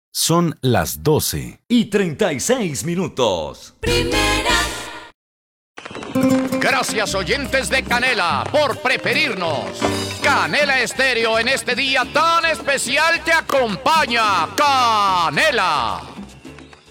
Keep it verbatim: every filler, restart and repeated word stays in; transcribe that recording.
Son las doce y treinta y seis minutos. Primera. Gracias, oyentes de Canela, por preferirnos. Canela Estéreo en este día tan especial te acompaña. Canela.